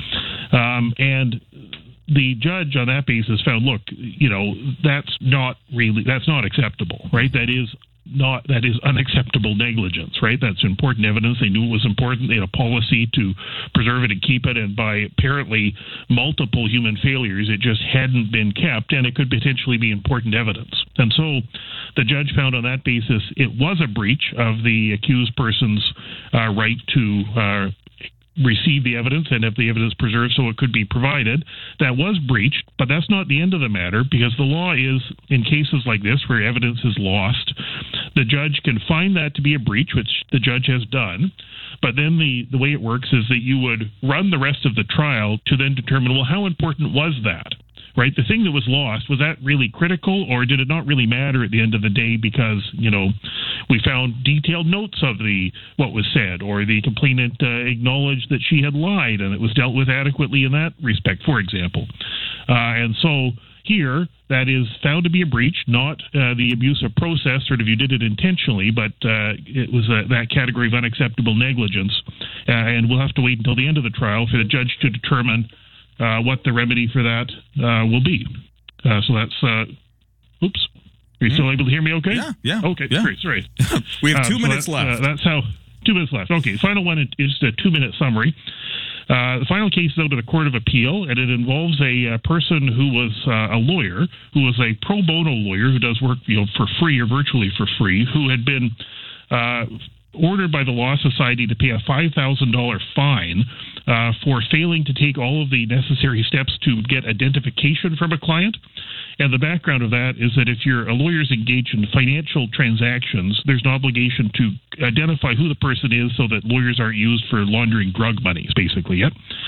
And the judge on that basis found, look, that's not acceptable, right? That is unacceptable negligence, right? That's important evidence. They knew it was important. They had a policy to preserve it and keep it, and by apparently multiple human failures, it just hadn't been kept, and it could potentially be important evidence. And so the judge found on that basis it was a breach of the accused person's right to receive the evidence and have the evidence preserved so it could be provided. That was breached, but that's not the end of the matter, because the law is, in cases like this where evidence is lost, the judge can find that to be a breach, which the judge has done, but then the way it works is that you would run the rest of the trial to then determine, well, how important was that? Right? The thing that was lost, was that really critical, or did it not really matter at the end of the day because, we found detailed notes of what was said, or the complainant acknowledged that she had lied and it was dealt with adequately in that respect, for example. And so here, that is found to be a breach, not the abusive process, sort of you did it intentionally, but it was that category of unacceptable negligence. And we'll have to wait until the end of the trial for the judge to determine what the remedy for that will be. So that's, Are you still able to hear me okay? Yeah. Okay, great. Sorry. We have 2 minutes left. That's how 2 minutes left. Okay, final one is a 2-minute summary. The final case is out of the Court of Appeal, and it involves a person who was a lawyer, who was a pro bono lawyer who does work for free or virtually for free, who had been ordered by the Law Society to pay a $5,000 fine for failing to take all of the necessary steps to get identification from a client. And the background of that is that if a lawyer's engaged in financial transactions, there's an obligation to identify who the person is so that lawyers aren't used for laundering drug monies, basically.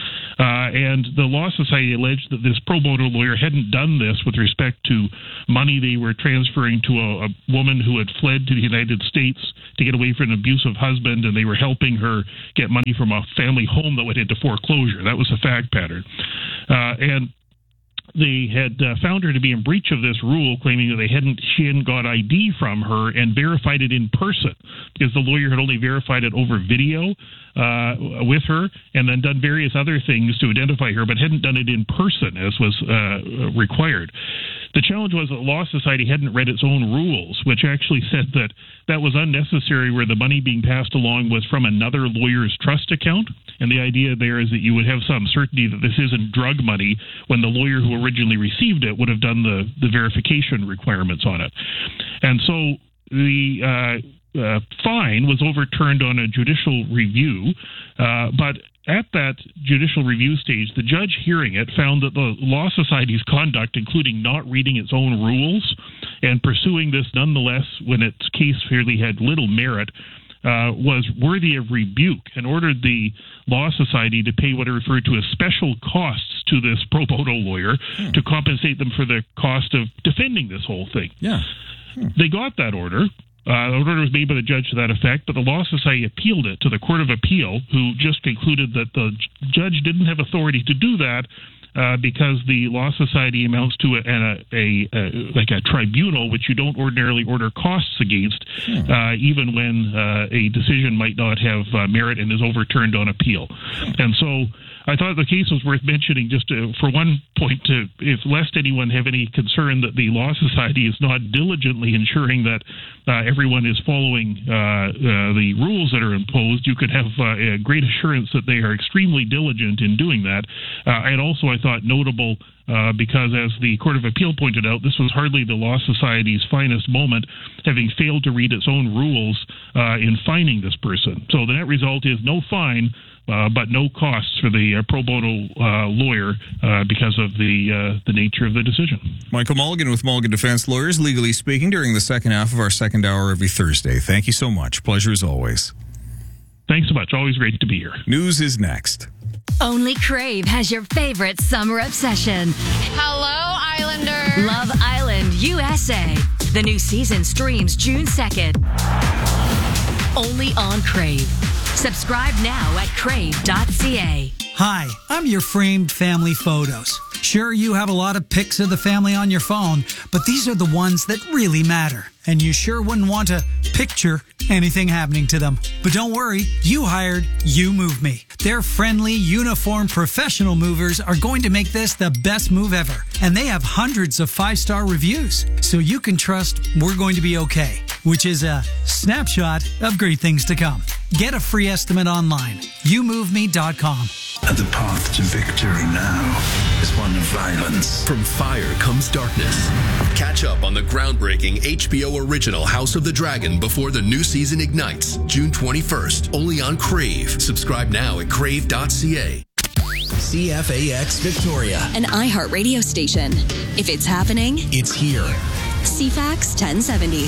And the Law Society alleged that this pro bono lawyer hadn't done this with respect to money they were transferring to a woman who had fled to the United States to get away from an abusive husband, and they were helping her get money from a family home that went into foreclosure. That was the fact pattern. And they had found her to be in breach of this rule, claiming that she hadn't got ID from her and verified it in person, because the lawyer had only verified it over video with her and then done various other things to identify her, but hadn't done it in person as was required. The challenge was that the Law Society hadn't read its own rules, which actually said that was unnecessary, where the money being passed along was from another lawyer's trust account. And the idea there is that you would have some certainty that this isn't drug money when the lawyer who originally received it would have done the verification requirements on it. And so the fine was overturned on a judicial review, but at that judicial review stage, the judge hearing it found that the Law Society's conduct, including not reading its own rules and pursuing this nonetheless when its case fairly had little merit, was worthy of rebuke, and ordered the Law Society to pay what are referred to as special costs to this pro bono lawyer to compensate them for the cost of defending this whole thing. They got that order. The order was made by the judge to that effect, but the Law Society appealed it to the Court of Appeal, who just concluded that the judge didn't have authority to do that because the Law Society amounts to a tribunal, which you don't ordinarily order costs against, even when a decision might not have merit and is overturned on appeal. And so I thought the case was worth mentioning just for one point, if lest anyone have any concern that the Law Society is not diligently ensuring that everyone is following the rules that are imposed. You could have a great assurance that they are extremely diligent in doing that. And also, I thought notable because, as the Court of Appeal pointed out, this was hardly the Law Society's finest moment, having failed to read its own rules in fining this person. So the net result is no fine, but no costs for the pro bono lawyer because of the nature of the decision. Michael Mulligan with Mulligan Defense Lawyers, legally speaking, during the second half of our second hour every Thursday. Thank you so much. Pleasure as always. Thanks so much. Always great to be here. News is next. Only Crave has your favorite summer obsession. Hello, Islanders. Love Island USA. The new season streams June 2nd. Only on Crave. Subscribe now at crave.ca. Hi, I'm your framed family photos. Sure, you have a lot of pics of the family on your phone, but these are the ones that really matter. And you sure wouldn't want to picture anything happening to them. But don't worry, you hired You Move Me. Their friendly, uniformed, professional movers are going to make this the best move ever. And they have hundreds of 5-star reviews, so you can trust we're going to be okay, which is a snapshot of great things to come. Get a free estimate online. YouMoveMe.com. And the path to victory now is one of violence. From fire comes darkness. Catch up on the groundbreaking HBO original House of the Dragon before the new season ignites, June 21st, only on Crave. Subscribe now at crave.ca. CFAX Victoria, an iHeart radio station. If it's happening, it's here. CFAX 1070.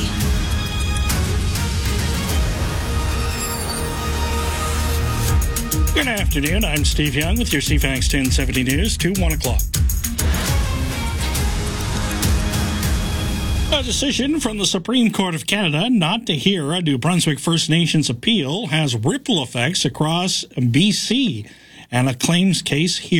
Good afternoon. I'm Steve Young with your CFAX 1070 News to 1 o'clock. A decision from the Supreme Court of Canada not to hear a New Brunswick First Nations appeal has ripple effects across BC and a claims case here.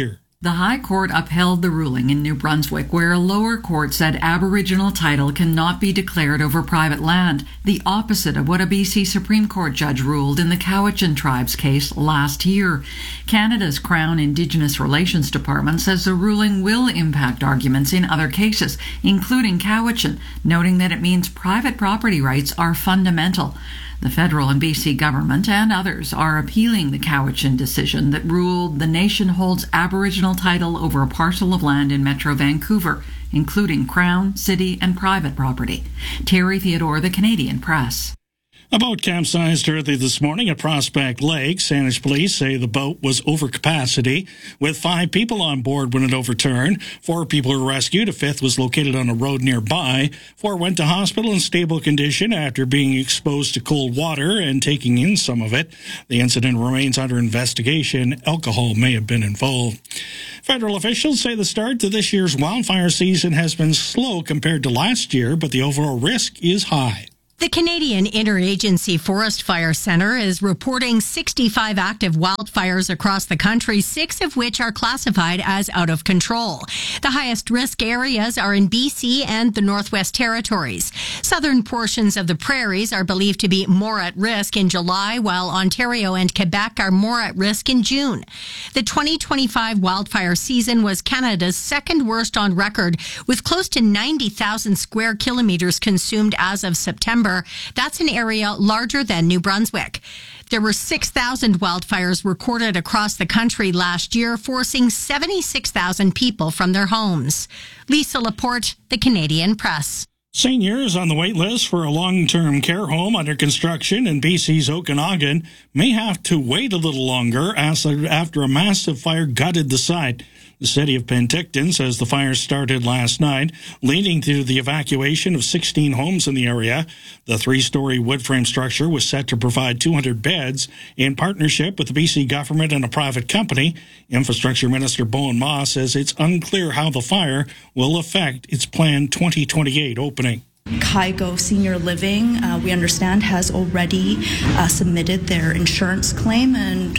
The High Court upheld the ruling in New Brunswick where a lower court said Aboriginal title cannot be declared over private land, the opposite of what a BC Supreme Court judge ruled in the Cowichan Tribe's case last year. Canada's Crown Indigenous Relations Department says the ruling will impact arguments in other cases, including Cowichan, noting that it means private property rights are fundamental. The federal and BC government and others are appealing the Cowichan decision that ruled the nation holds Aboriginal title over a parcel of land in Metro Vancouver, including Crown, city, and private property. Terry Theodore, The Canadian Press. A boat capsized early this morning at Prospect Lake. Saanich police say the boat was over capacity, with 5 people on board when it overturned. 4 people were rescued. A 5th was located on a road nearby. 4 went to hospital in stable condition after being exposed to cold water and taking in some of it. The incident remains under investigation. Alcohol may have been involved. Federal officials say the start to this year's wildfire season has been slow compared to last year, but the overall risk is high. The Canadian Interagency Forest Fire Centre is reporting 65 active wildfires across the country, 6 of which are classified as out of control. The highest risk areas are in BC and the Northwest Territories. Southern portions of the prairies are believed to be more at risk in July, while Ontario and Quebec are more at risk in June. The 2025 wildfire season was Canada's second worst on record, with close to 90,000 square kilometres consumed as of September. That's an area larger than New Brunswick. There were 6,000 wildfires recorded across the country last year, forcing 76,000 people from their homes. Lisa Laporte, The Canadian Press. Seniors on the wait list for a long-term care home under construction in BC's Okanagan may have to wait a little longer after a massive fire gutted the site. The city of Penticton says the fire started last night, leading to the evacuation of 16 homes in the area. The 3-story wood frame structure was set to provide 200 beds in partnership with the BC government and a private company. Infrastructure Minister Bowen Moss says it's unclear how the fire will affect its planned 2028 opening. Kygo Senior Living, we understand, has already submitted their insurance claim, and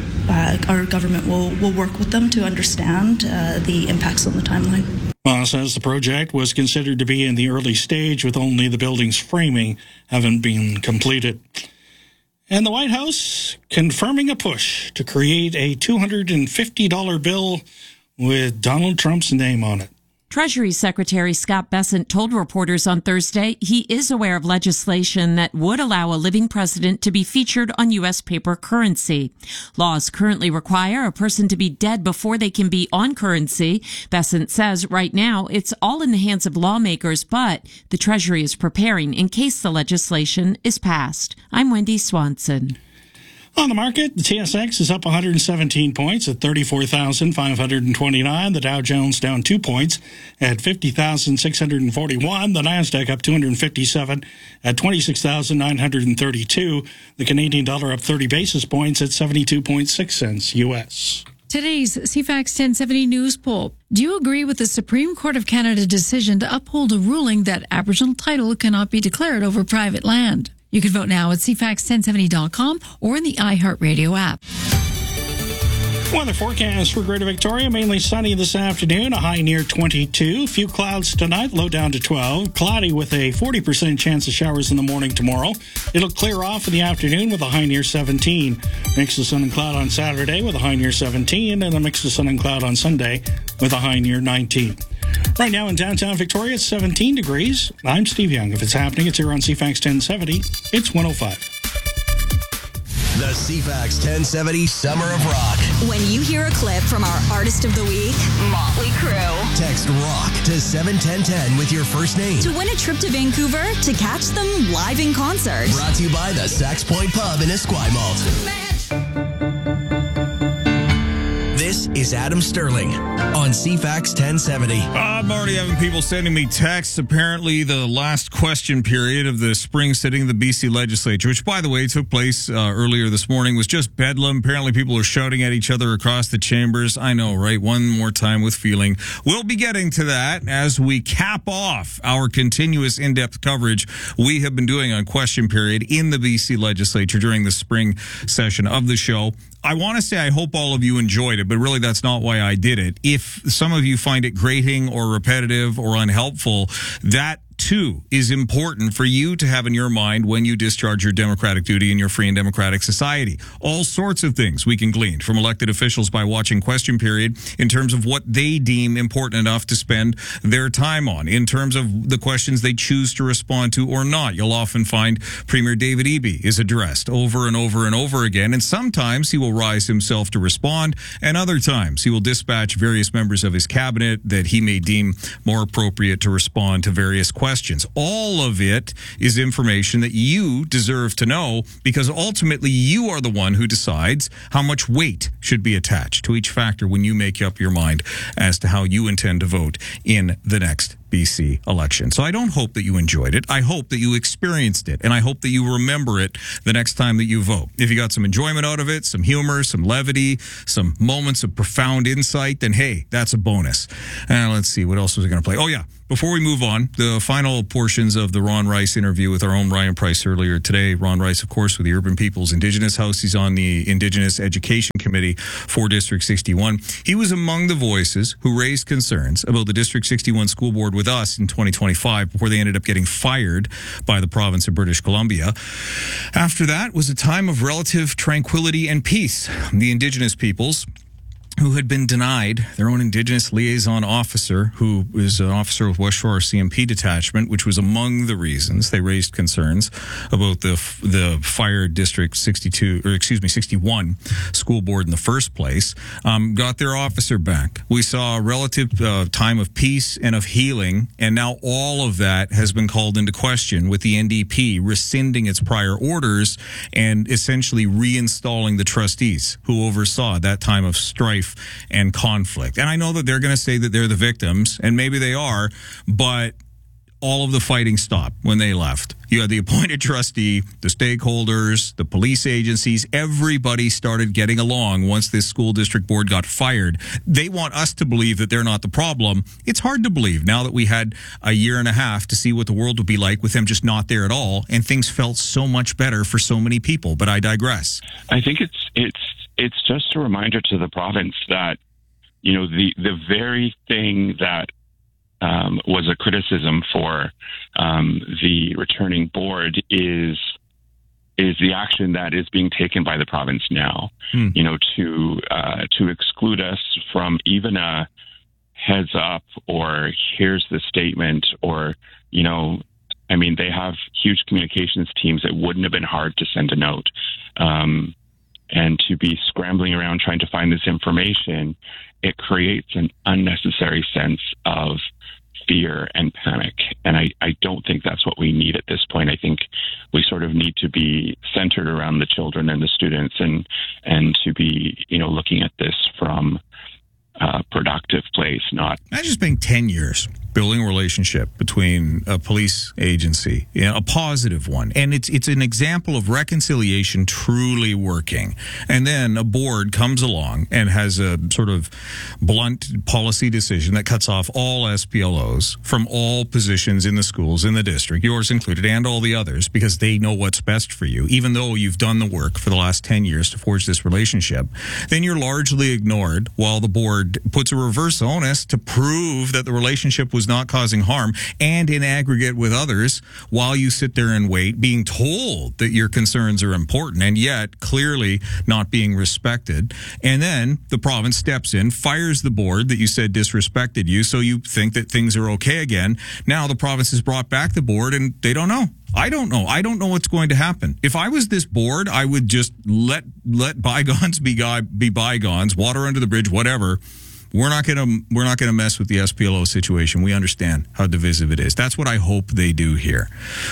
our government will work with them to understand the impacts on the timeline. Moss says the project was considered to be in the early stage, with only the building's framing having been completed. And the White House confirming a push to create a $250 bill with Donald Trump's name on it. Treasury Secretary Scott Bessent told reporters on Thursday he is aware of legislation that would allow a living president to be featured on U.S. paper currency. Laws currently require a person to be dead before they can be on currency. Bessent says right now it's all in the hands of lawmakers, but the Treasury is preparing in case the legislation is passed. I'm Wendy Swanson. On the market, the TSX is up 117 points at 34,529. The Dow Jones down 2 points at 50,641. The Nasdaq up 257 at 26,932. The Canadian dollar up 30 basis points at 72.6 cents U.S. Today's CFAX 1070 News poll. Do you agree with the Supreme Court of Canada decision to uphold a ruling that Aboriginal title cannot be declared over private land? You can vote now at cfax1070.com or in the iHeartRadio app. Weather forecast for Greater Victoria, mainly sunny this afternoon, a high near 22. Few clouds tonight, low down to 12. Cloudy with a 40% chance of showers in the morning tomorrow. It'll clear off in the afternoon with a high near 17. Mix of sun and cloud on Saturday with a high near 17, and a mix of sun and cloud on Sunday with a high near 19. Right now in downtown Victoria, it's 17 degrees. I'm Steve Young. If it's happening, it's here on CFAX 1070. It's 105. The CFAX 1070 Summer of Rock. When you hear a clip from our Artist of the Week, Motley Crue. Text ROCK to 71010 with your first name. To win a trip to Vancouver to catch them live in concert. Brought to you by the Sax Point Pub in Esquimalt. This is Adam Sterling on CFAX 1070. I'm already having people sending me texts. Apparently, the last question period of the spring sitting of the BC legislature, which, by the way, took place earlier this morning, was just bedlam. Apparently, people are shouting at each other across the chambers. I know, right? One more time with feeling. We'll be getting to that as we cap off our continuous in-depth coverage we have been doing on question period in the BC legislature during the spring session of the show. I want to say I hope all of you enjoyed it, but really That's not why I did it. If some of you find it grating or repetitive or unhelpful, that too is important for you to have in your mind when you discharge your democratic duty in your free and democratic society. All sorts of things we can glean from elected officials by watching Question Period in terms of what they deem important enough to spend their time on, in terms of the questions they choose to respond to or not. You'll often find Premier David Eby is addressed over and over and over again, and sometimes he will rise himself to respond, and other times he will dispatch various members of his cabinet that he may deem more appropriate to respond to various questions. All of it is information that you deserve to know, because ultimately you are the one who decides how much weight should be attached to each factor when you make up your mind as to how you intend to vote in the next BC election. So I don't hope that you enjoyed it. I hope that you experienced it, and I hope that you remember it the next time that you vote. If you got some enjoyment out of it, some humor, some levity, some moments of profound insight, then hey, that's a bonus. And let's see, what else was I going to play? Oh yeah, before we move on, the final portions of the Ron Rice interview with our own Ryan Price earlier today. Ron Rice, of course, with the Urban People's Indigenous House. He's on the Indigenous Education Committee for District 61. He was among the voices who raised concerns about the District 61 school board with us in 2025 before they ended up getting fired by the province of British Columbia. After that was a time of relative tranquility and peace. The Indigenous peoples, who had been denied their own Indigenous liaison officer, who is an officer with West Shore CMP detachment, which was among the reasons they raised concerns about the fired District 61 school board in the first place, got their officer back. We saw a relative time of peace and of healing, and now all of that has been called into question with the NDP rescinding its prior orders and essentially reinstalling the trustees who oversaw that time of strife and conflict. And I know that they're going to say that they're the victims, and maybe they are, but all of the fighting stopped when they left. You had the appointed trustee, the stakeholders, the police agencies, everybody started getting along once this school district board got fired. They want us to believe that they're not the problem. It's hard to believe now that we had a year and a half to see what the world would be like with them just not there at all, and things felt so much better for so many people. But I digress. I think it's just a reminder to the province that, you know, the very thing that was a criticism for the returning board is the action that is being taken by the province now. You know, to exclude us from even a heads up or here's the statement, or, you know, I mean, they have huge communications teams. It wouldn't have been hard to send a note. And to be scrambling around trying to find this information, it creates an unnecessary sense of fear and panic. And I don't think that's what we need at this point. I think we sort of need to be centered around the children and the students, and to be, you know, looking at this from a productive place, not... Imagine spending 10 years building a relationship between a police agency, you know, a positive one, and it's an example of reconciliation truly working. And then a board comes along and has a sort of blunt policy decision that cuts off all SPLOs from all positions in the schools in the district, yours included, and all the others, because they know what's best for you, even though you've done the work for the last 10 years to forge this relationship. Then you're largely ignored while the board puts a reverse onus to prove that the relationship was not causing harm, and in aggregate with others, while you sit there and wait, being told that your concerns are important, and yet clearly not being respected. And then the province steps in, fires the board that you said disrespected you, so you think that things are okay again. Now the province has brought back the board, and they don't know. I don't know. I don't know what's going to happen. If I was this board, I would just let bygones be bygones, water under the bridge, whatever. We're not going to mess with the SPLO situation. We understand how divisive it is. That's what I hope they do here.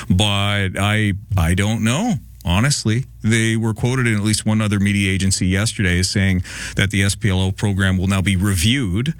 But I don't know. Honestly, they were quoted in at least one other media agency yesterday as saying that the SPLO program will now be reviewed.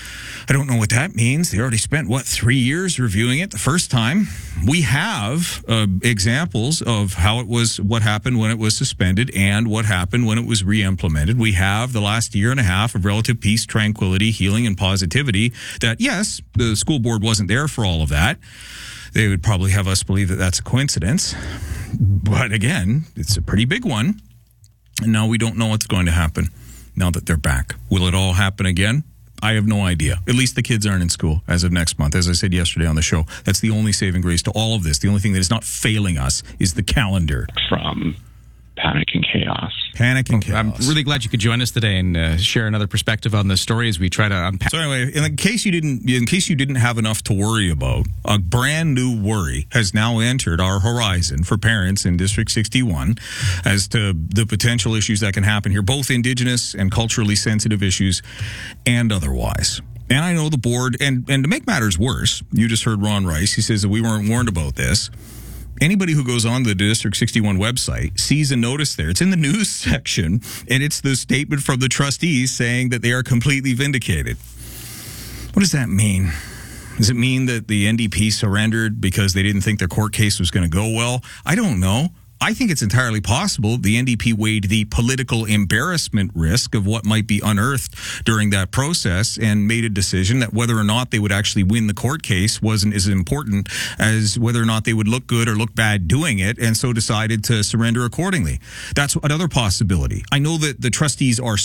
I don't know what that means. They already spent, 3 years reviewing it the first time. We have examples of what happened when it was suspended and what happened when it was re-implemented. We have the last year and a half of relative peace, tranquility, healing, and positivity that, yes, the school board wasn't there for all of that. They would probably have us believe that that's a coincidence. But again, it's a pretty big one. And now we don't know what's going to happen. now that they're back. Will it all happen again? I have no idea. At least the kids aren't in school as of next month. As I said yesterday on the show, that's the only saving grace to all of this. The only thing that is not failing us is the calendar. From panic and chaos. Panic and chaos. I'm really glad you could join us today and share another perspective on the story as we try to unpack. So anyway, in case you didn't have enough to worry about, a brand new worry has now entered our horizon for parents in District 61 as to the potential issues that can happen here, both Indigenous and culturally sensitive issues and otherwise. And I know the board, and to make matters worse, you just heard Ron Rice. He says that we weren't warned about this. Anybody who goes on the District 61 website sees a notice there. It's in the news section, and it's the statement from the trustees saying that they are completely vindicated. What does that mean? Does it mean that the NDP surrendered because they didn't think their court case was going to go well? I don't know. I think it's entirely possible the NDP weighed the political embarrassment risk of what might be unearthed during that process and made a decision that whether or not they would actually win the court case wasn't as important as whether or not they would look good or look bad doing it, and so decided to surrender accordingly. That's another possibility. I know that the trustees are